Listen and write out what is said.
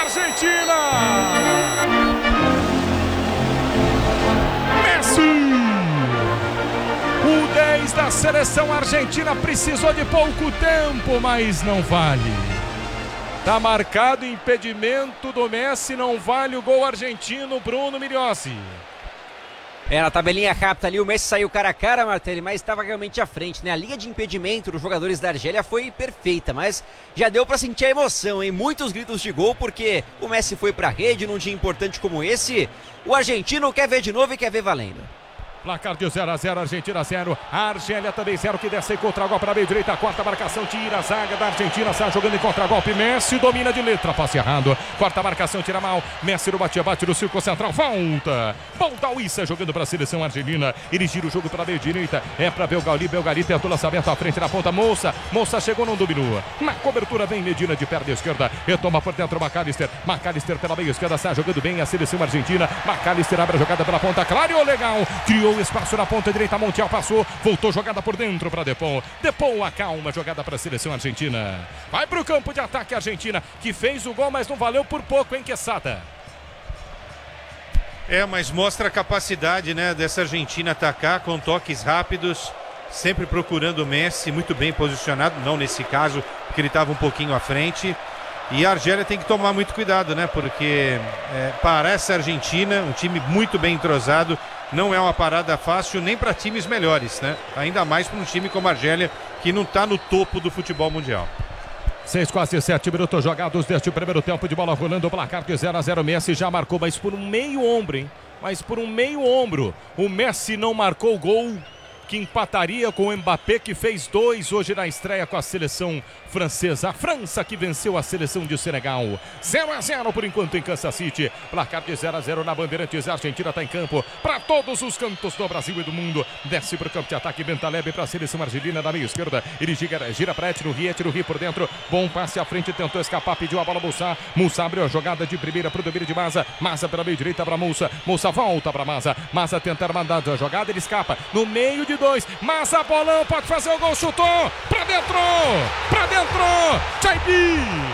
Argentina! Messi! O 10 da seleção argentina precisou de pouco tempo, mas não vale. Tá marcado impedimento do Messi, não vale o gol argentino, Bruno Migliozzi. Na tabelinha rápida ali, o Messi saiu cara a cara, Martelli, mas estava realmente à frente, né? A linha de impedimento dos jogadores da Argélia foi perfeita, mas já deu para sentir a emoção, hein? Muitos gritos de gol, porque o Messi foi pra rede num dia importante como esse. O argentino quer ver de novo e quer ver valendo. Placar de 0-0, Argentina 0, Argélia também 0, que desce em contra-golpe para a meia direita, quarta marcação, tira a zaga da Argentina, sai jogando em contra-golpe, Messi domina de letra, passe errado, quarta marcação, tira mal, Messi no bate no círculo central, volta o Issa jogando para a seleção argelina, ele gira o jogo para a meia direita, é para Belgali tentou lançamento à frente na ponta, Moça chegou, não dominou, na cobertura vem Medina de perna esquerda, retoma por dentro McAllister pela meia esquerda, sai jogando bem a seleção argentina, McAllister abre a jogada pela ponta, claro, legal, criou espaço na ponta direita, Montiel passou, voltou jogada por dentro para Depou acalma, jogada para a seleção argentina, vai para o campo de ataque a Argentina, que fez o gol, mas não valeu por pouco, hein, Quesada? Mas mostra a capacidade, né, dessa Argentina atacar com toques rápidos, sempre procurando o Messi, muito bem posicionado, não nesse caso, porque ele estava um pouquinho à frente. E a Argélia tem que tomar muito cuidado, né? Porque para essa Argentina, um time muito bem entrosado, não é uma parada fácil nem para times melhores, né? Ainda mais para um time como a Argélia, que não está no topo do futebol mundial. 6, quase 7 minutos jogados deste primeiro tempo de bola rolando, o placar de 0-0, Messi já marcou, mas por um meio ombro, hein? O Messi não marcou o gol que empataria com o Mbappé, que fez 2 hoje na estreia com a seleção francesa. A França que venceu a seleção de Senegal. 0-0 por enquanto em Kansas City. Placar de 0-0 na Bandeirantes. A Argentina está em campo para todos os cantos do Brasil e do mundo. Desce para o campo de ataque. Bentaleb para a seleção argelina na meia esquerda. Ele gira para Etiro por dentro. Bom passe à frente, tentou escapar, pediu a bola Mussa abriu a jogada de primeira para o domínio de Maza pela meia direita para Mussa volta para Maza tentar mandar a jogada, ele escapa no meio de 2, Maza bolão, pode fazer o gol, chutou, pra dentro, Chaibi!